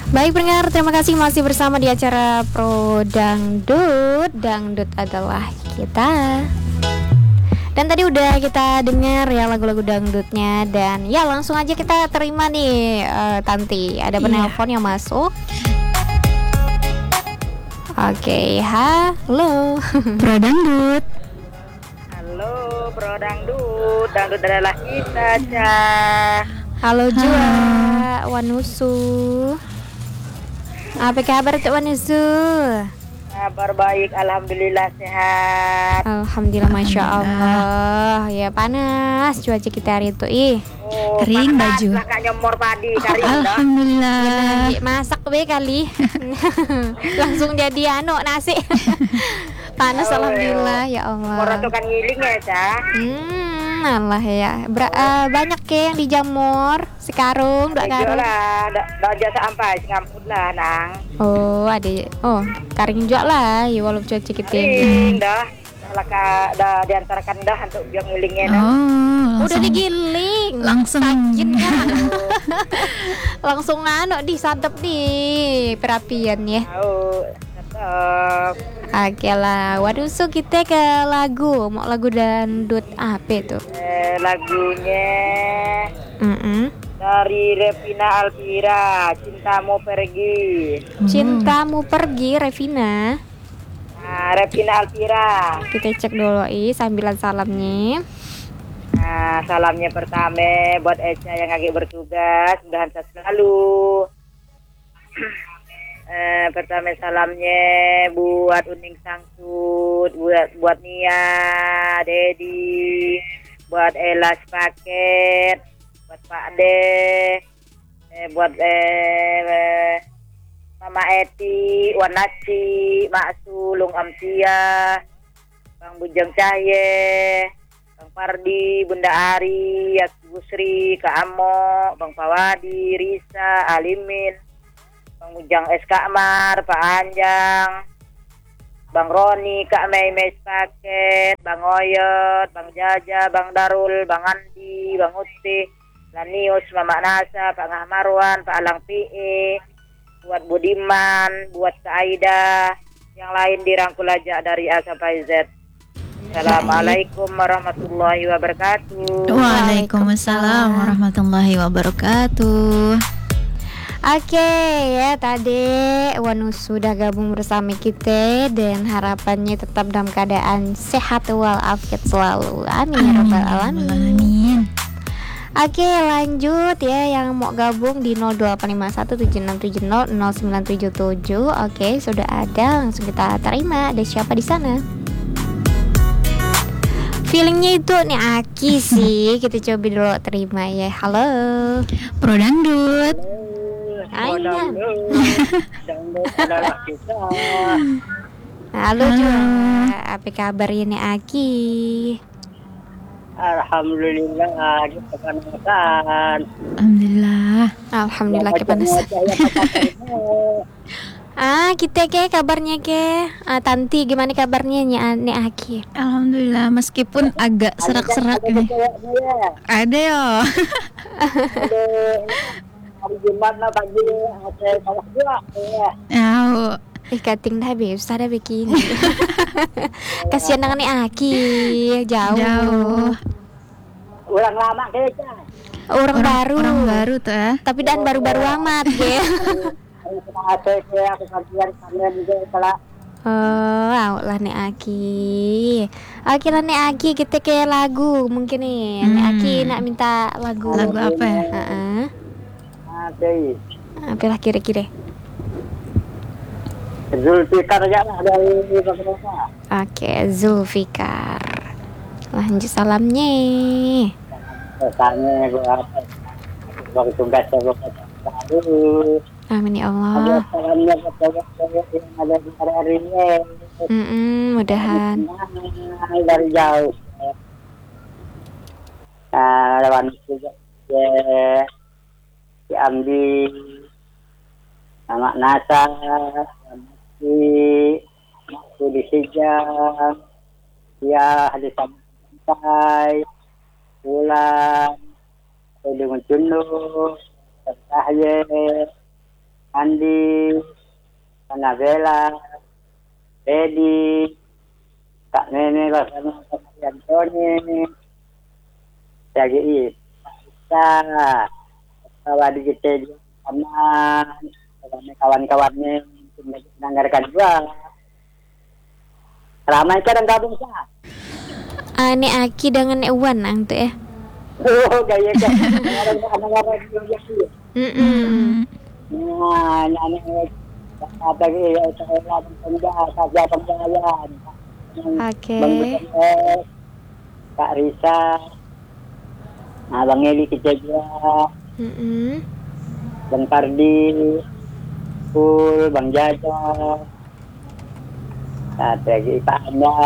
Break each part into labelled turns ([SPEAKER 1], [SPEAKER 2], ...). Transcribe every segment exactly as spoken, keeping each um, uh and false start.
[SPEAKER 1] Baik pendengar, terima kasih masih bersama di acara Pro Dangdut. Dangdut adalah kita. Dan tadi udah kita dengar ya lagu-lagu dangdutnya. Dan ya langsung aja kita terima nih uh, Tanti. Ada penelpon yang masuk. Oke, halo Pro Dangdut.
[SPEAKER 2] Halo Pro Dangdut. Dangdut adalah kita, Cah.
[SPEAKER 1] Halo juga Wanusu. Apa kabar Cak Wanusu?
[SPEAKER 2] Kabar baik, alhamdulillah sehat.
[SPEAKER 1] Alhamdulillah, masya Allah. Ya panas cuaca kita hari itu ih.
[SPEAKER 2] Oh,
[SPEAKER 1] kering
[SPEAKER 2] panas,
[SPEAKER 1] baju.
[SPEAKER 2] Lah kak nyemor padi kering dah.
[SPEAKER 1] Alhamdulillah. Ya, masak be kali. Langsung jadi anu nasi. Panas
[SPEAKER 2] Oh,
[SPEAKER 1] alhamdulillah ya Allah.
[SPEAKER 2] Mora tuh kan ngiling ya, Cah.
[SPEAKER 1] Hmm, Allah ya. Ber- uh, banyak ke yang dijamur sekarung, dua karung.
[SPEAKER 2] lah, dah jasa sampai ngamput lah, nang.
[SPEAKER 1] Oh, ada. Oh, karing juga lah. Ya walaupun cuaca kita
[SPEAKER 2] Kering dah. Dah ka dah diantarakan dah untuk biar ngilingnya dah.
[SPEAKER 1] Oh, udah digiling.
[SPEAKER 3] Langsung
[SPEAKER 1] sakit kan. Langsung anu disadap di perapian ya.
[SPEAKER 2] Oh, tetap.
[SPEAKER 1] Oke lah, waduh so kita ke lagu, mau lagu dangdut apa itu?
[SPEAKER 2] Eh, lagunya
[SPEAKER 1] Mm-mm.
[SPEAKER 2] dari Revina Alvira, Cintamu Pergi.
[SPEAKER 1] Cintamu Pergi, Revina.
[SPEAKER 2] Nah, Revina Alvira.
[SPEAKER 1] Kita cek dulu i sambilan salamnya.
[SPEAKER 2] Nah, salamnya pertama buat Eca yang lagi bertugas, mudahan sehat selalu. eh, pertama salamnya buat Uning Sangsut, buat buat Nia, Dedi, buat Elas Paket, buat Pak De, eh, buat eh, eh, Mama Eti, Wanaci, Mak Sulung Amsia, Bang Bujang Cahye, Bang Pardi, Bunda Ari, Yaki Busri, Kak Amo, Bang Pawadi, Risa, Alimin, Bang Bujang S. Kakmar, Pak Anjang, Bang Roni, Kak Mei Mes Paket, Bang Oyot, Bang Jaja, Bang Darul, Bang Andi, Bang Uti, Lanius, Mama Nasa, Pak Ngahmarwan, Pak Alang P E, buat Budiman, buat Kak Aida, yang lain dirangkul aja dari A sampai Z. Assalamualaikum warahmatullahi wabarakatuh.
[SPEAKER 3] Waalaikumsalam warahmatullahi wabarakatuh.
[SPEAKER 1] Oke ya, tadi Wanu sudah gabung bersama kita dan harapannya tetap dalam keadaan sehat walafiat selalu. Amin ya rabbal alamin.
[SPEAKER 3] Amin.
[SPEAKER 1] Oke lanjut ya, yang mau gabung di nol delapan lima satu tujuh enam tujuh nol nol sembilan tujuh tujuh. Oke sudah ada, langsung kita terima. Ada siapa di sana? Feelingnya itu nih Aki sih. Kita coba dulu terima ya. Halo
[SPEAKER 3] Pro Dangdut.
[SPEAKER 1] Hai.
[SPEAKER 2] Dangdut adalah kita.
[SPEAKER 1] Halo juga. Apa kabarnya nih Aki?
[SPEAKER 2] Alhamdulillah, kepanasan.
[SPEAKER 3] Alhamdulillah.
[SPEAKER 1] Alhamdulillah kepanasan. Ah, kita ke kabarnya ke ah, Tanti gimana kabarnya nih nih Aki?
[SPEAKER 3] Alhamdulillah meskipun agak serak-serak ini. Ada yo.
[SPEAKER 2] Hari Jumat lah pagi, saya bawah dua.
[SPEAKER 3] Tahu.
[SPEAKER 1] Eh kating dah be, usah dah bikin. Kasihan dengan nih Aki, jauh.
[SPEAKER 3] Jauh.
[SPEAKER 2] Orang lama kayaknya.
[SPEAKER 1] Orang, baru.
[SPEAKER 3] Orang baru tuh ya.
[SPEAKER 1] Tapi dan baru-baru amat ya.
[SPEAKER 2] Aku kayak aku kajian kalian juga kalau
[SPEAKER 1] Oh, awak lah nih Aki. Oke lah nih Aki, kita ke lagu mungkin nih. Nih
[SPEAKER 3] Hmm.
[SPEAKER 1] Aki nak minta lagu.
[SPEAKER 3] Lagu apa ya?
[SPEAKER 1] Heeh.
[SPEAKER 2] ada
[SPEAKER 1] Apa lah kira-kira?
[SPEAKER 2] Zulfikar aja lah dari beberapa.
[SPEAKER 1] Oke, Zulfikar. Lanjut salamnya.
[SPEAKER 2] Tanya gua apa? Bang tugas saya baru.
[SPEAKER 1] Amin ya
[SPEAKER 2] Ada
[SPEAKER 1] Allah.
[SPEAKER 2] salamnya buat saya yang ada di hari ini.
[SPEAKER 1] Mm-mm, mudahan.
[SPEAKER 2] Dari jauh. Nah, lawan juga ya. Si Amdi, sama Nasa, si Maksu di Sijang, ya hadis sampai bulan, dengan jenuh, tertahye,
[SPEAKER 4] Andi, Nabela, Dedi, Kak Nene, Kak Antoni, Jagi Isa, kawan kita juga aman, kawan-kawannya mendengarkan juga. Ramai kan yang gabung sah.
[SPEAKER 1] Ah, ini Aki dengan Ewan ang tuh ya.
[SPEAKER 4] Oh, gaya gaya. Orang-orang juga sih.
[SPEAKER 1] Mm-mm.
[SPEAKER 4] Nah, nyanyi apa lagi ya saya penjaga saja pembayaran.
[SPEAKER 1] Oke.
[SPEAKER 4] Kak Risa, nah Bang Eli kita juga,
[SPEAKER 1] Mm-mm.
[SPEAKER 4] Bang Pardi, Pul, Bang Jaja, satu lagi Pak Anda,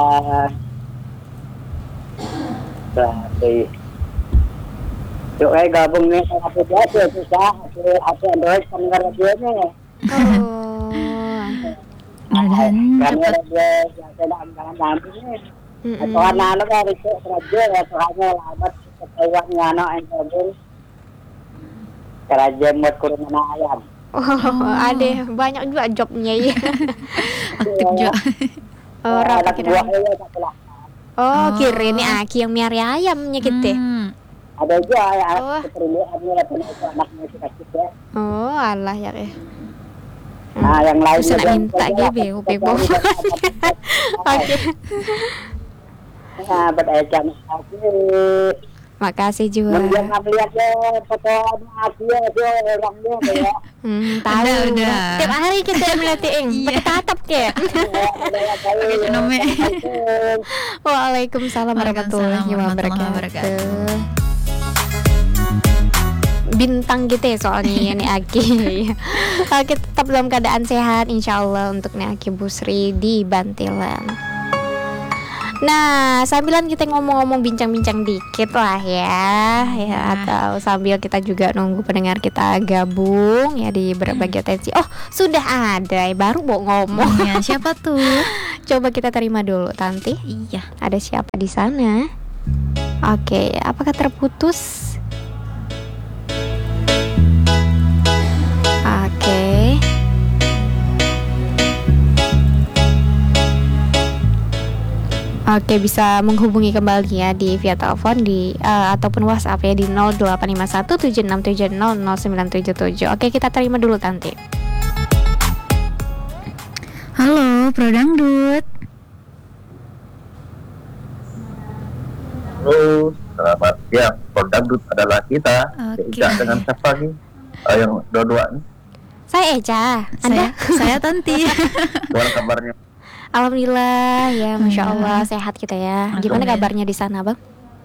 [SPEAKER 4] berarti, yuk eh gabung nih sama aku biasa susah, aku aku Android sama radionya.
[SPEAKER 1] Oh.
[SPEAKER 3] Mudah-mudahan
[SPEAKER 4] Karena
[SPEAKER 3] dapat.
[SPEAKER 4] radio yang saya dalam dalam ini,
[SPEAKER 1] Mm-mm.
[SPEAKER 4] atau anak-anak dari radio ya soalnya lambat ketawanya anak yang gabung, kerajaan buat kurungan ayam.
[SPEAKER 1] Oh, ada banyak juga jobnya ya.
[SPEAKER 3] Aktif juga.
[SPEAKER 1] Orang
[SPEAKER 4] anak
[SPEAKER 1] kira.
[SPEAKER 4] buahnya satu lah.
[SPEAKER 1] Oh, kira ini Aki yang miara ayamnya gitu.
[SPEAKER 3] Hmm.
[SPEAKER 4] Ada juga ya
[SPEAKER 1] Oh.
[SPEAKER 4] keperluannya lah punya itu anaknya itu kecil ya.
[SPEAKER 1] Oh, alah ya ya.
[SPEAKER 4] Nah yang lain
[SPEAKER 1] Bisa
[SPEAKER 4] juga-
[SPEAKER 1] minta
[SPEAKER 4] juga-
[SPEAKER 1] gitu, bebo. Oke.
[SPEAKER 4] Nah, berdaya aku.
[SPEAKER 1] Makasih juga.
[SPEAKER 4] Dia nggak melihat ya foto aku ya dia orangnya ya.
[SPEAKER 1] Hmm, tahu.
[SPEAKER 3] Udah, udah.
[SPEAKER 1] Tiap hari kita melihatin, pakai tatap ke.
[SPEAKER 3] Pakai cenome.
[SPEAKER 1] Waalaikumsalam warahmatullahi
[SPEAKER 3] Waalaikumsalam warahmatullahi
[SPEAKER 1] wabarakatuh. Bintang gitu ya soalnya ya nih Aki. Oke, tetap dalam keadaan sehat insya Allah untuk nih Aki Busri di Bantilan. Nah, sambilan kita ngomong-ngomong bincang-bincang dikit lah ya, ya atau sambil kita juga nunggu pendengar kita gabung ya di berbagai atensi. Oh, sudah ada, baru mau ngomong.
[SPEAKER 3] Ya, siapa tuh?
[SPEAKER 1] Coba kita terima dulu, Tanti.
[SPEAKER 3] Iya.
[SPEAKER 1] Ada siapa di sana? Oke, apakah terputus? Oke. Oke, bisa menghubungi kembali ya di via telepon di uh, ataupun WhatsApp ya di nol delapan lima satu tujuh enam tujuh nol nol sembilan tujuh tujuh. Oke, kita terima dulu Tanti.
[SPEAKER 3] Halo, Pro Dangdut.
[SPEAKER 5] Halo, selamat siang. Dangdut adalah kita.
[SPEAKER 3] Oke.
[SPEAKER 5] Eja dengan siapa nih? Oh, yang dua-dua nih.
[SPEAKER 1] Saya Eca. Anda?
[SPEAKER 3] Saya, saya Tanti.
[SPEAKER 5] Gimana kabarnya?
[SPEAKER 1] Alhamdulillah ya, Masya Allah sehat kita ya. Gimana
[SPEAKER 3] Alhamdulillah.
[SPEAKER 1] kabarnya di sana, Bang?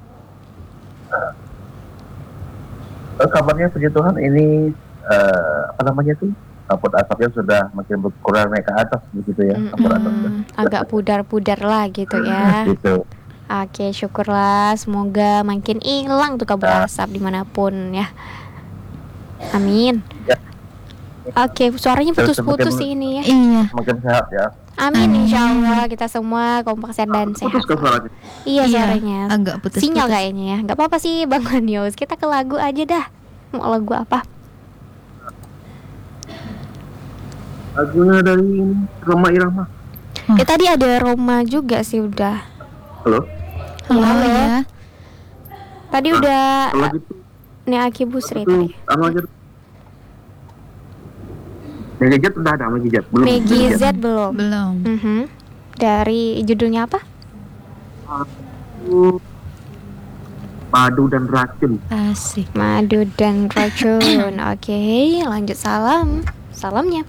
[SPEAKER 5] Eh, kabarnya puji Tuhan ini eh, apa namanya tuh? Kabut asapnya sudah makin berkurang naik ke atas begitu ya. Kabut asapnya.
[SPEAKER 1] Mm-mm, agak pudar-pudar lah gitu ya.
[SPEAKER 5] Gitu.
[SPEAKER 1] Oke, syukurlah. Semoga makin hilang tuh kabut
[SPEAKER 5] Ya.
[SPEAKER 1] asap dimanapun ya. Amin.
[SPEAKER 5] Ya.
[SPEAKER 1] Oke, suaranya
[SPEAKER 5] Terus
[SPEAKER 1] putus-putus
[SPEAKER 5] semakin-
[SPEAKER 1] sih ini ya.
[SPEAKER 3] Iya.
[SPEAKER 5] Makin sehat ya.
[SPEAKER 1] Amin, insya Allah kita semua kompak sehat dan sehat.
[SPEAKER 5] Putus ke suaranya.
[SPEAKER 1] Iya suaranya.
[SPEAKER 3] Agak putus.
[SPEAKER 1] Sinyal kayaknya ya. Gak apa-apa sih Bang Manius. Kita ke lagu aja dah. Mau lagu apa?
[SPEAKER 5] Lagunya dari Roma Irama.
[SPEAKER 3] Hmm.
[SPEAKER 1] Ya tadi ada Roma juga sih udah.
[SPEAKER 5] Halo.
[SPEAKER 3] Halo,
[SPEAKER 1] Halo.
[SPEAKER 3] ya.
[SPEAKER 1] Tadi udah
[SPEAKER 5] Kalau gitu
[SPEAKER 1] Nih Aki Busri
[SPEAKER 5] itu
[SPEAKER 1] tadi.
[SPEAKER 5] apa aja? Megajat udah ada Megajat belum?
[SPEAKER 1] Megi Z belum.
[SPEAKER 3] Belum.
[SPEAKER 1] Mhm. Dari judulnya apa?
[SPEAKER 5] Aku Madu dan Racun.
[SPEAKER 3] Asik.
[SPEAKER 1] Madu dan racun. Oke, lanjut salam. Salamnya.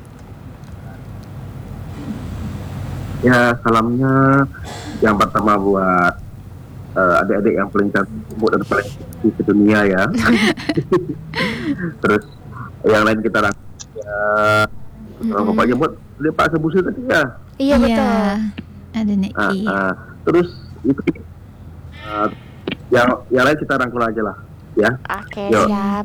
[SPEAKER 5] Ya, salamnya yang pertama buat eh, adik-adik yang paling cantik dan paling seksi di dunia ya. Terus yang lain kita rangkum ya. Kalau
[SPEAKER 1] Mm-mm.
[SPEAKER 5] bapaknya buat dia Pak Sebusi tadi ya.
[SPEAKER 1] Iya betul.
[SPEAKER 3] Ada Nek
[SPEAKER 5] Ah,
[SPEAKER 3] Ki.
[SPEAKER 5] ah. Terus itu eh, yang yang lain kita rangkul aja lah ya.
[SPEAKER 1] Oke,
[SPEAKER 5] Yo.
[SPEAKER 1] siap.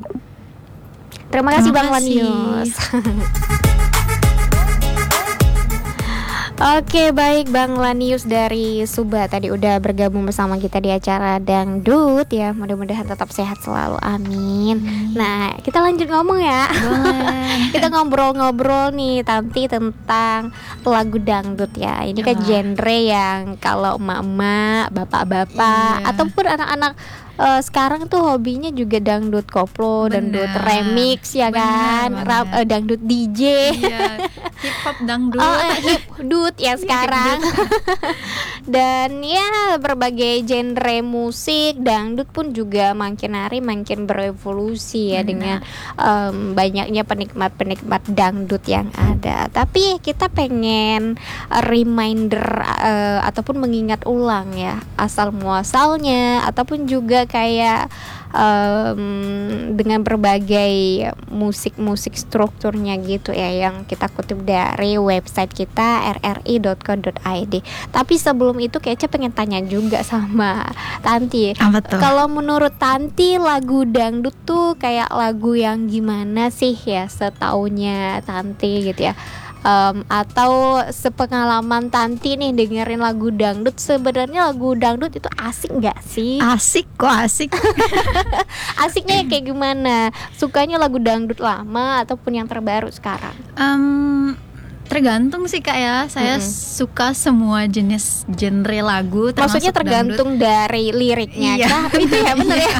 [SPEAKER 1] Terima kasih
[SPEAKER 3] Terima
[SPEAKER 1] Bang
[SPEAKER 3] kasih.
[SPEAKER 1] Lanius. Oke, baik Bang Lanius dari Suba tadi udah bergabung bersama kita di acara Dangdut ya. Mudah-mudahan tetap sehat selalu. Amin.
[SPEAKER 3] Hmm.
[SPEAKER 1] Nah, kita lanjut ngomong ya.
[SPEAKER 3] Boleh.
[SPEAKER 1] Kita ngobrol-ngobrol nih Tanti tentang lagu dangdut ya. Ini kan
[SPEAKER 3] Wah.
[SPEAKER 1] genre yang kalau emak-emak, bapak-bapak
[SPEAKER 3] Iya.
[SPEAKER 1] ataupun anak-anak eh, sekarang tuh hobinya juga dangdut koplo, dangdut
[SPEAKER 3] Benar.
[SPEAKER 1] remix ya
[SPEAKER 3] Benar,
[SPEAKER 1] kan,
[SPEAKER 3] benar.
[SPEAKER 1] Rap- eh, dangdut D J.
[SPEAKER 3] Iya, hip hop dangdut.
[SPEAKER 1] Oh, eh, hip dut ya sekarang. Dan ya berbagai genre musik dangdut pun juga makin hari makin berevolusi ya.
[SPEAKER 3] Benar.
[SPEAKER 1] Dengan em, banyaknya penikmat-penikmat dangdut yang ada. Tapi kita pengen eh, reminder eh, ataupun mengingat ulang ya asal muasalnya, ataupun juga kayak em, dengan berbagai musik-musik strukturnya gitu ya, yang kita kutip dari website kita r r i dot co dot i d. Tapi sebelum itu kayaknya pengen tanya juga sama Tanti.
[SPEAKER 3] Apa tuh?
[SPEAKER 1] Kalau menurut Tanti lagu dangdut tuh kayak lagu yang gimana sih ya setaunya Tanti gitu ya? Em, atau sepengalaman Tanti nih dengerin lagu dangdut, sebenarnya lagu dangdut itu asik nggak sih?
[SPEAKER 3] Asik kok asik.
[SPEAKER 1] Asiknya kayak gimana? Sukanya lagu dangdut lama ataupun yang terbaru sekarang?
[SPEAKER 3] Em, tergantung sih Kak ya. Saya
[SPEAKER 1] Mm-mm.
[SPEAKER 3] suka semua jenis genre lagu.
[SPEAKER 1] Maksudnya
[SPEAKER 3] termasuk
[SPEAKER 1] tergantung dari liriknya
[SPEAKER 3] Iya.
[SPEAKER 1] kah? Itu ya bener ya?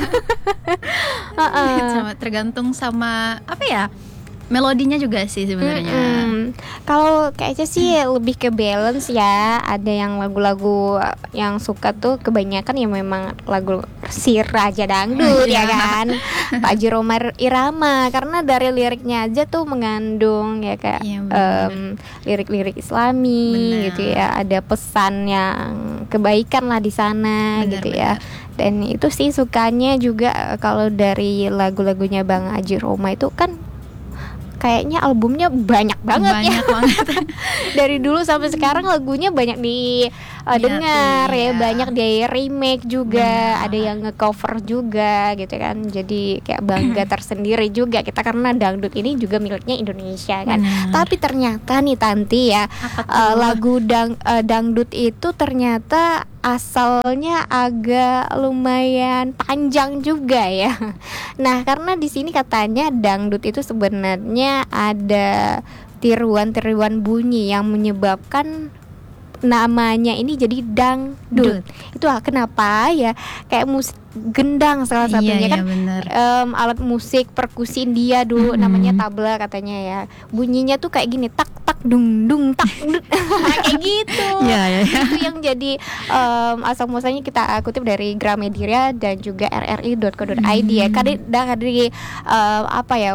[SPEAKER 1] Heeh.
[SPEAKER 3] dangdut. Sama, tergantung sama apa ya? Melodinya juga sih sebenarnya.
[SPEAKER 1] Mm-mm. Kalau kayaknya sih lebih ke balance ya. Ada yang lagu-lagu yang suka tuh kebanyakan ya memang lagu si Raja Dangdut ya
[SPEAKER 3] Iya.
[SPEAKER 1] kan, Pak Haji Roma Irama, karena dari liriknya aja tuh mengandung ya kayak
[SPEAKER 3] Iya, benar.
[SPEAKER 1] em, lirik-lirik Islami
[SPEAKER 3] Benar.
[SPEAKER 1] gitu ya. Ada pesan yang kebaikan lah di sana
[SPEAKER 3] Benar,
[SPEAKER 1] gitu ya. Dan itu sih sukanya juga eh, kalau dari lagu-lagunya Bang Haji Roma itu kan kayaknya albumnya banyak banget ya.
[SPEAKER 3] Banyak banget.
[SPEAKER 1] Dari dulu sampai sekarang lagunya banyak di uh, dengar ya,
[SPEAKER 3] iya.
[SPEAKER 1] banyak di remake juga,
[SPEAKER 3] Benar.
[SPEAKER 1] ada yang nge-cover juga gitu kan. Jadi kayak bangga tersendiri juga kita karena dangdut ini juga miliknya Indonesia kan.
[SPEAKER 3] Benar.
[SPEAKER 1] Tapi ternyata nih Tanti ya,
[SPEAKER 3] Apa tuh?
[SPEAKER 1] uh, lagu dang uh, dangdut itu ternyata asalnya agak lumayan panjang juga ya. Nah, karena di sini katanya dangdut itu sebenarnya ada tiruan-tiruan bunyi yang menyebabkan namanya ini jadi dangdut. Itu ah, kenapa ya? Kayak musik gendang salah satunya
[SPEAKER 3] Iya,
[SPEAKER 1] kan.
[SPEAKER 3] iya, benar.
[SPEAKER 1] Em, alat musik perkusi India dulu
[SPEAKER 3] Mm-mm.
[SPEAKER 1] namanya tabla katanya ya. Bunyinya tuh kayak gini, tak tak dung dung tak dung. Kayak gitu.
[SPEAKER 3] Iya, iya, iya.
[SPEAKER 1] Itu yang jadi em, asal muasalnya kita uh, kutip dari Gramedia dan juga r r i dot co dot i d ya.
[SPEAKER 3] Hmm.
[SPEAKER 1] Kadang dari em, apa ya,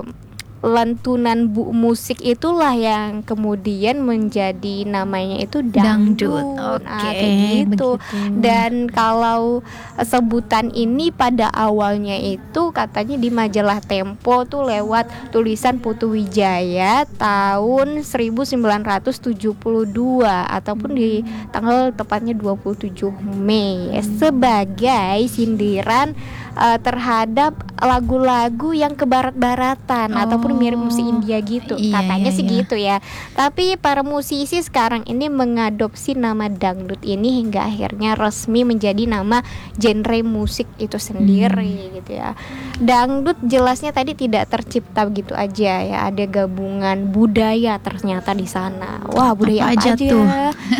[SPEAKER 1] lantunan bu musik itulah yang kemudian menjadi namanya itu dangdut.
[SPEAKER 3] Dangdut.
[SPEAKER 1] Nah,
[SPEAKER 3] Oke,
[SPEAKER 1] kayak gitu.
[SPEAKER 3] begitu.
[SPEAKER 1] Dan kalau sebutan ini pada awalnya itu katanya di majalah Tempo tuh lewat tulisan Putu Wijaya tahun seribu sembilan ratus tujuh puluh dua ataupun di tanggal tepatnya dua puluh tujuh Mei sebagai sindiran uh, terhadap lagu-lagu yang kebarat-baratan
[SPEAKER 3] Oh.
[SPEAKER 1] ataupun mirip musik India gitu.
[SPEAKER 3] Iya,
[SPEAKER 1] Katanya
[SPEAKER 3] iya,
[SPEAKER 1] sih
[SPEAKER 3] iya.
[SPEAKER 1] gitu ya. Tapi para musisi sekarang ini mengadopsi nama dangdut ini hingga akhirnya resmi menjadi nama genre musik itu sendiri
[SPEAKER 3] Hmm.
[SPEAKER 1] gitu ya. Dangdut jelasnya tadi tidak tercipta begitu aja ya. Ada gabungan budaya ternyata di sana. Wah, budaya
[SPEAKER 3] Apa
[SPEAKER 1] apa,
[SPEAKER 3] aja
[SPEAKER 1] aja?
[SPEAKER 3] tuh?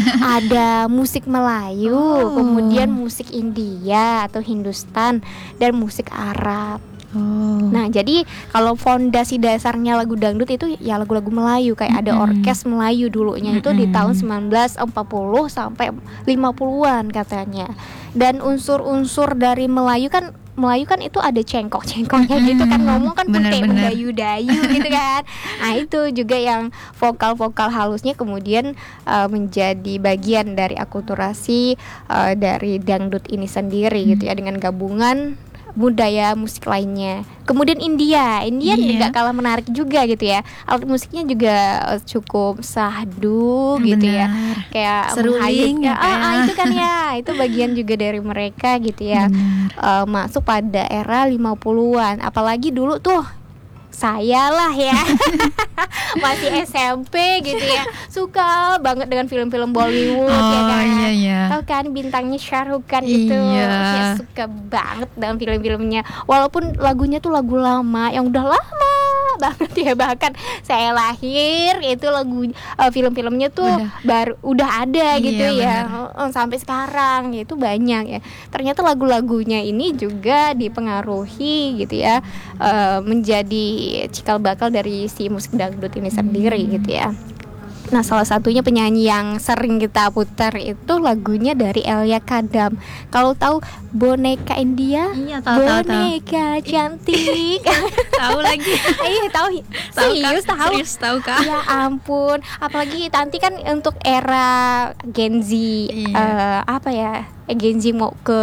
[SPEAKER 1] Ada musik Melayu,
[SPEAKER 3] Oh.
[SPEAKER 1] kemudian musik India atau Hindustan dan musik Arab.
[SPEAKER 3] Oh.
[SPEAKER 1] Nah, jadi kalau fondasi dasarnya lagu dangdut itu ya lagu-lagu Melayu, kayak ada
[SPEAKER 3] Mm-mm.
[SPEAKER 1] orkes Melayu dulunya itu di
[SPEAKER 3] Mm-mm.
[SPEAKER 1] tahun sembilan belas empat puluh sampai lima puluhan katanya. Dan unsur-unsur dari Melayu kan Melayu kan itu ada cengkok-cengkoknya gitu kan,
[SPEAKER 3] Mm-mm.
[SPEAKER 1] ngomong kan kayak
[SPEAKER 3] Bener-bener.
[SPEAKER 1] mendayu-dayu gitu kan. Nah, itu juga yang vokal-vokal halusnya kemudian uh, menjadi bagian dari akulturasi uh, dari dangdut ini sendiri gitu ya, dengan gabungan budaya musik lainnya. Kemudian India, India
[SPEAKER 3] Iya.
[SPEAKER 1] nggak kalah menarik juga gitu ya. Alat musiknya juga eh, cukup sahdu gitu ya.
[SPEAKER 3] Benar.
[SPEAKER 1] Kayak
[SPEAKER 3] Seruling
[SPEAKER 1] menghayat
[SPEAKER 3] ya,
[SPEAKER 1] ah,
[SPEAKER 3] Kak,
[SPEAKER 1] ah,
[SPEAKER 3] ya.
[SPEAKER 1] itu kan ya. Itu bagian juga dari mereka gitu ya.
[SPEAKER 3] Benar.
[SPEAKER 1] Eh, masuk pada era lima puluhan. Apalagi dulu tuh saya lah ya masih S M P gitu ya, suka banget dengan film-film Bollywood
[SPEAKER 3] Oh,
[SPEAKER 1] ya kan.
[SPEAKER 3] iya, iya.
[SPEAKER 1] Tahu kan bintangnya Shah Rukh Khan itu.
[SPEAKER 3] Iya.
[SPEAKER 1] Ya, suka banget dengan film-filmnya. Walaupun lagunya tuh lagu lama yang udah lama banget ya, bahkan saya lahir itu lagu uh, film-filmnya tuh
[SPEAKER 3] Udah.
[SPEAKER 1] baru udah ada
[SPEAKER 3] Iya,
[SPEAKER 1] gitu ya.
[SPEAKER 3] benar.
[SPEAKER 1] Uh, sampai sekarang itu banyak ya. Ternyata lagu-lagunya ini juga dipengaruhi gitu ya, uh, menjadi cikal bakal dari si musik dangdut ini sendiri
[SPEAKER 3] Hmm.
[SPEAKER 1] gitu ya. Nah, salah satunya penyanyi yang sering kita putar itu lagunya dari Elia Kadam. Kalau tahu Boneka India,
[SPEAKER 3] Iya, tahu, tahu, tahu.
[SPEAKER 1] boneka cantik.
[SPEAKER 3] Tahu lagi.
[SPEAKER 1] Iya, tahu.
[SPEAKER 3] Tahu,
[SPEAKER 1] Serius
[SPEAKER 3] Kak?
[SPEAKER 1] tahu.
[SPEAKER 3] Serius tahu, Kak?
[SPEAKER 1] Ya ampun, apalagi Tanti kan untuk era Gen Z,
[SPEAKER 3] Iya.
[SPEAKER 1] eh, apa ya? Eh, Gen Z mau ke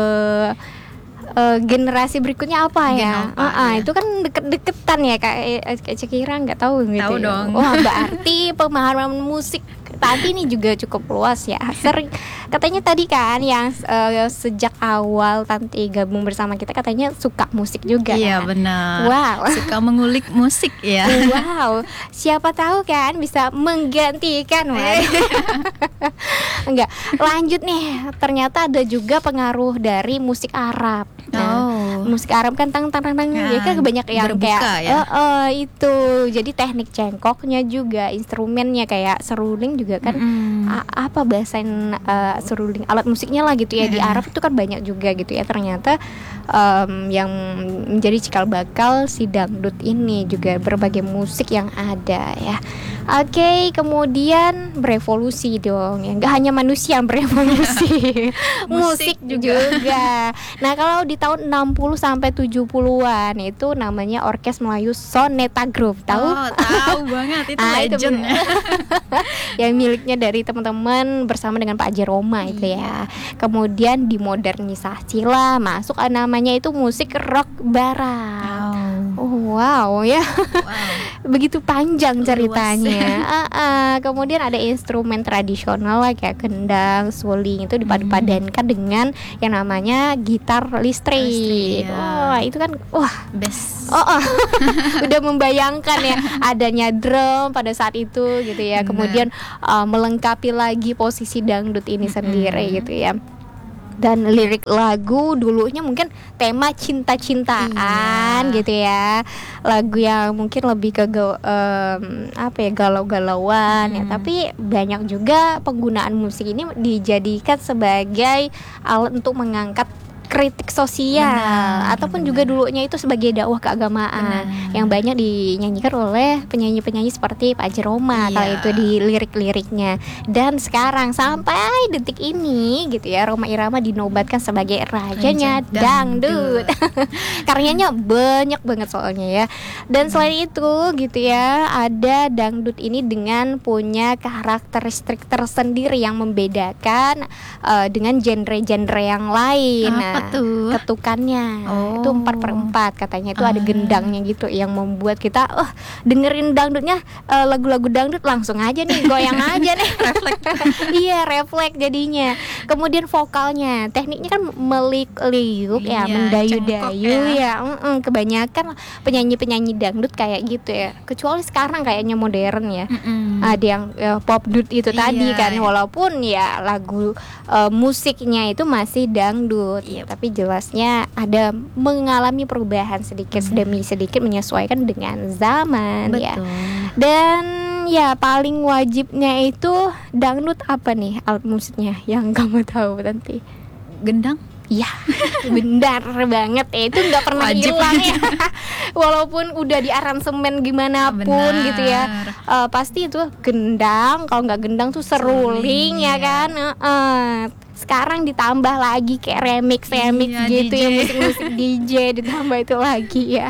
[SPEAKER 1] eh, generasi berikutnya apa ya?
[SPEAKER 3] Gen apa,
[SPEAKER 1] Ah, ah,
[SPEAKER 3] iya.
[SPEAKER 1] itu kan deket-deketan ya Kak, eh, Kak Cekira nggak tahu gitu.
[SPEAKER 3] Tahu
[SPEAKER 1] ya.
[SPEAKER 3] dong.
[SPEAKER 1] Wah, berarti pemahaman musik Tanti ini juga cukup luas ya. Sering katanya tadi kan yang eh, sejak awal Tanti gabung bersama kita katanya suka musik juga.
[SPEAKER 3] Iya,
[SPEAKER 1] kan?
[SPEAKER 3] benar.
[SPEAKER 1] Wow.
[SPEAKER 3] Suka mengulik musik ya.
[SPEAKER 1] Wow, siapa tahu kan bisa menggantikan, Wan. Enggak, lanjut nih. Ternyata ada juga pengaruh dari musik Arab.
[SPEAKER 3] Oh.
[SPEAKER 1] Musik Arab kan tang tang tang tang,
[SPEAKER 3] Ya,
[SPEAKER 1] ya kan banyak yang
[SPEAKER 3] berbuka
[SPEAKER 1] kayak
[SPEAKER 3] ya.
[SPEAKER 1] eh, eh, itu. Jadi teknik cengkoknya juga, instrumennya kayak seruling juga kan.
[SPEAKER 3] Mm-mm.
[SPEAKER 1] A- apa bahasan uh, seruling alat musiknya lah gitu ya. Di
[SPEAKER 3] Mm-mm.
[SPEAKER 1] Arab itu kan banyak juga gitu ya. Ternyata um, yang menjadi cikal bakal si dangdut ini juga berbagai musik yang ada ya. Oke, kemudian berevolusi dong ya. Nggak hanya manusia yang berevolusi, musik
[SPEAKER 3] Musik juga.
[SPEAKER 1] juga. Nah, kalau di tahun enam puluh sampai tujuh puluhan itu namanya Orkes Melayu Soneta Group. Tahu?
[SPEAKER 3] Oh, tahu banget itu
[SPEAKER 1] Ah, itu
[SPEAKER 3] legend ya.
[SPEAKER 1] yang miliknya dari teman-teman bersama dengan Pak Jeroma itu ya. Kemudian dimodernisasi lah, masuk ah, namanya itu musik rock barat. Oh, wow ya.
[SPEAKER 3] Wow.
[SPEAKER 1] Begitu panjang
[SPEAKER 3] Luas.
[SPEAKER 1] ceritanya. Ah, ah. Kemudian ada instrumen tradisional lah kayak kendang, suling itu dipadu-padankan dengan yang namanya gitar listrik.
[SPEAKER 3] Listrik, ya.
[SPEAKER 1] Wah, itu kan wah
[SPEAKER 3] Best.
[SPEAKER 1] Oh, oh. Udah membayangkan ya adanya drum pada saat itu gitu ya.
[SPEAKER 3] Benar.
[SPEAKER 1] Kemudian uh, melengkapi lagi posisi dangdut ini sendiri
[SPEAKER 3] Mm-mm.
[SPEAKER 1] gitu ya. Dan lirik lagu dulunya mungkin tema cinta-cintaan
[SPEAKER 3] Iya.
[SPEAKER 1] gitu ya. Lagu yang mungkin lebih ke ga- em, apa ya galau-galauan ya.
[SPEAKER 3] Hmm.
[SPEAKER 1] Tapi banyak juga penggunaan musik ini dijadikan sebagai alat untuk mengangkat kritik sosial
[SPEAKER 3] Benar,
[SPEAKER 1] ataupun
[SPEAKER 3] benar.
[SPEAKER 1] juga dulunya itu sebagai dakwah keagamaan
[SPEAKER 3] Benar.
[SPEAKER 1] yang banyak dinyanyikan oleh penyanyi-penyanyi seperti Pak Jeroma
[SPEAKER 3] Iya.
[SPEAKER 1] kalau itu di lirik-liriknya. Dan sekarang sampai detik ini gitu ya, Rhoma Irama dinobatkan sebagai rajanya
[SPEAKER 3] Raja
[SPEAKER 1] dangdut.
[SPEAKER 3] dangdut.
[SPEAKER 1] Karyanya banyak banget soalnya ya. Dan selain itu gitu ya, ada dangdut ini dengan punya karakteristik tersendiri yang membedakan eh, dengan genre-genre yang lain.
[SPEAKER 3] Apa
[SPEAKER 1] Nah,
[SPEAKER 3] tuh?
[SPEAKER 1] ketukannya
[SPEAKER 3] Oh.
[SPEAKER 1] itu empat per empat katanya, itu ada
[SPEAKER 3] Ah.
[SPEAKER 1] gendangnya gitu yang membuat kita oh dengerin dangdutnya, eh, lagu-lagu dangdut langsung aja nih goyang aja nih. Refleks. Iya, refleks jadinya. Kemudian vokalnya, tekniknya kan melik-liuk ya,
[SPEAKER 3] Iya,
[SPEAKER 1] mendayu-dayu
[SPEAKER 3] cengkok
[SPEAKER 1] ya. Mm-mm, kebanyakan penyanyi-penyanyi dangdut kayak gitu ya. Kecuali sekarang kayaknya modern ya.
[SPEAKER 3] Mm-mm.
[SPEAKER 1] Ada yang ya, pop dut itu
[SPEAKER 3] Iya,
[SPEAKER 1] tadi kan,
[SPEAKER 3] iya.
[SPEAKER 1] walaupun ya lagu eh, musiknya itu masih dangdut,
[SPEAKER 3] Iya.
[SPEAKER 1] tapi jelasnya ada mengalami perubahan sedikit demi sedikit menyesuaikan dengan zaman ya.
[SPEAKER 3] Betul.
[SPEAKER 1] Dan ya paling wajibnya itu dangdut apa nih alat musiknya yang kamu tahu nanti?
[SPEAKER 3] Gendang.
[SPEAKER 1] Iya, benar banget ya, itu nggak pernah
[SPEAKER 3] Wajib.
[SPEAKER 1] hilang ya. Walaupun udah di aransemen gimana pun
[SPEAKER 3] Benar.
[SPEAKER 1] gitu ya, eh, pasti itu gendang. Kalau nggak gendang tuh seruling
[SPEAKER 3] Seruling,
[SPEAKER 1] ya
[SPEAKER 3] iya.
[SPEAKER 1] kan. Heeh. Sekarang ditambah lagi kayak remix remix
[SPEAKER 3] Iya,
[SPEAKER 1] gitu
[SPEAKER 3] D J.
[SPEAKER 1] ya, musik-musik D J ditambah itu lagi ya.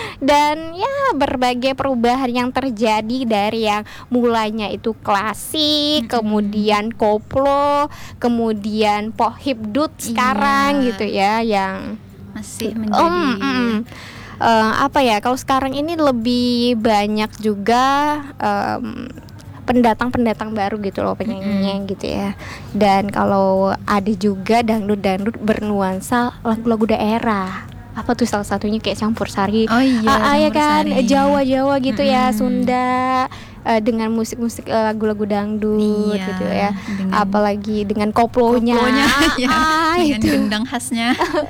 [SPEAKER 1] Dan ya berbagai perubahan yang terjadi dari yang mulainya itu klasik, kemudian koplo, kemudian pop hipdut sekarang
[SPEAKER 3] Iya.
[SPEAKER 1] gitu ya, yang
[SPEAKER 3] Masih
[SPEAKER 1] Om,
[SPEAKER 3] menjadi
[SPEAKER 1] mm, eh, apa ya? Kalau sekarang ini lebih banyak juga em, pendatang-pendatang baru gitu loh penyanyinya gitu ya. Dan kalau ada juga dangdut-dangdut bernuansa lagu-lagu daerah. Apa tuh salah satunya kayak campur sari.
[SPEAKER 3] Oh iya,
[SPEAKER 1] Ah, ah, ya
[SPEAKER 3] campur
[SPEAKER 1] kan
[SPEAKER 3] sari.
[SPEAKER 1] Jawa-Jawa gitu ya,
[SPEAKER 3] Mm-mm.
[SPEAKER 1] Sunda. uh, dengan musik-musik uh, lagu-lagu dangdut
[SPEAKER 3] Iya,
[SPEAKER 1] gitu ya.
[SPEAKER 3] dengan
[SPEAKER 1] Apalagi dengan koplonya,
[SPEAKER 3] koplonya, ya,
[SPEAKER 1] ah,
[SPEAKER 3] dengan
[SPEAKER 1] itu
[SPEAKER 3] gendang khasnya.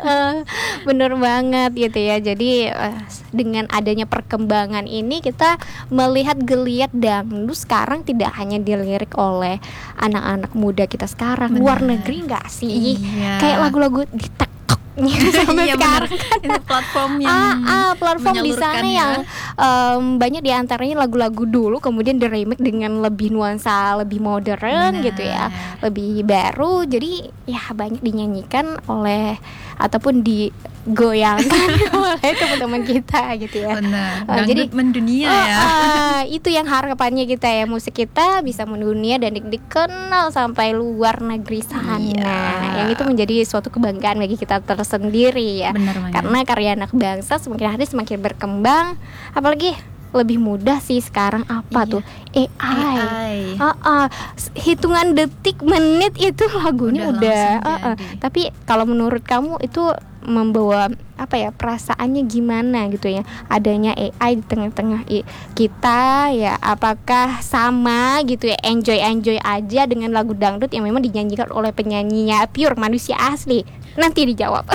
[SPEAKER 1] bener banget gitu ya. Jadi uh, dengan adanya perkembangan ini kita melihat geliat dangdut sekarang tidak hanya dilirik oleh anak-anak muda kita sekarang.
[SPEAKER 3] Benar.
[SPEAKER 1] Luar negeri nggak sih?
[SPEAKER 3] Iya.
[SPEAKER 1] Kayak lagu-lagu di TikTok sampai
[SPEAKER 3] Iya,
[SPEAKER 1] sekarang
[SPEAKER 3] bener.
[SPEAKER 1] kan.
[SPEAKER 3] Ini platform yang
[SPEAKER 1] ah, ah, platform di sana
[SPEAKER 3] menyalurkan ya.
[SPEAKER 1] yang em, banyak diantaranya lagu-lagu dulu kemudian di remake dengan lebih nuansa lebih modern
[SPEAKER 3] Benar.
[SPEAKER 1] gitu ya, lebih baru. Jadi ya banyak dinyanyikan oleh ataupun digoyangkan oleh teman-teman kita gitu ya.
[SPEAKER 3] Benar.
[SPEAKER 1] Eh,
[SPEAKER 3] Dangdut
[SPEAKER 1] jadi
[SPEAKER 3] mendunia
[SPEAKER 1] ah,
[SPEAKER 3] ya.
[SPEAKER 1] ah, itu yang harapannya kita ya, musik kita bisa mendunia dan di- dikenal sampai luar negeri sana.
[SPEAKER 3] Iya.
[SPEAKER 1] Yang itu menjadi suatu kebanggaan bagi kita tersendiri ya.
[SPEAKER 3] Benar banget.
[SPEAKER 1] Karena karya anak bangsa semakin hari semakin berkembang, apalagi lebih mudah sih sekarang apa
[SPEAKER 3] Iya.
[SPEAKER 1] tuh A I.
[SPEAKER 3] A I.
[SPEAKER 1] Ah, ah, s- hitungan detik menit itu lagunya
[SPEAKER 3] Udah
[SPEAKER 1] udah.
[SPEAKER 3] langsung
[SPEAKER 1] ah, ah.
[SPEAKER 3] jadi.
[SPEAKER 1] Tapi kalau menurut kamu itu membawa apa ya, perasaannya gimana gitu ya, adanya A I di tengah-tengah i- kita ya, apakah sama gitu ya, enjoy enjoy aja dengan lagu dangdut yang memang dinyanyikan oleh penyanyinya pure manusia asli? Nanti dijawab.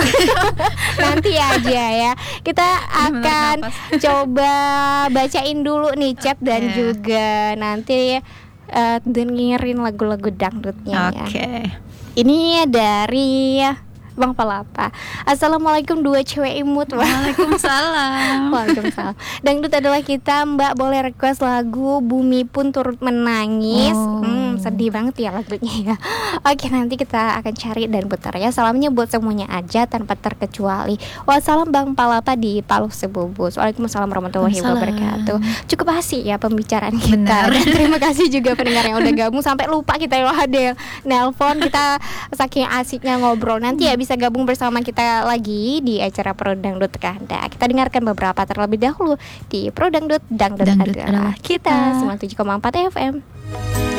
[SPEAKER 1] Nanti aja ya. Kita akan
[SPEAKER 3] Menarik
[SPEAKER 1] coba bacain dulu nih chat dan
[SPEAKER 3] Oke.
[SPEAKER 1] juga nanti eh, dengerin lagu-lagu dangdutnya ya.
[SPEAKER 3] Oke.
[SPEAKER 1] Ini dari Bang Palapa. Assalamualaikum dua cewek imut.
[SPEAKER 3] Waalaikumsalam.
[SPEAKER 1] Waalaikumsalam. Dangdut adalah kita, Mbak. Boleh request lagu Bumi Pun Turut Menangis.
[SPEAKER 3] Oh.
[SPEAKER 1] Hmm, sedih banget ya lagunya ya. Oke, nanti kita akan cari dan putar ya. Salamnya buat semuanya aja tanpa terkecuali. Wassalam Bang Palapa di Palu Sebubus. Waalaikumsalam warahmatullahi
[SPEAKER 3] Waalaikumsalam.
[SPEAKER 1] wabarakatuh. Cukup asik ya pembicaraan kita.
[SPEAKER 3] Benar.
[SPEAKER 1] Dan terima kasih juga pendengar yang udah gabung, sampai lupa kita loh ada yang nelpon kita saking asiknya ngobrol. Nanti ya bisa gabung bersama kita lagi di acara Pro Dangdut Kanda. Kita dengarkan beberapa terlebih dahulu di Pro Dangdut, Dangdut,
[SPEAKER 3] Dangdut
[SPEAKER 1] adalah
[SPEAKER 3] adalah kita.
[SPEAKER 1] kita sembilan puluh tujuh koma empat F M.